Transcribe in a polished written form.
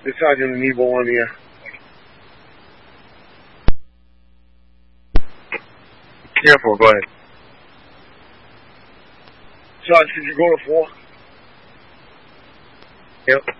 The sergeant and Evil One here. Careful, go ahead. Sarge, could you go to 4? Yep.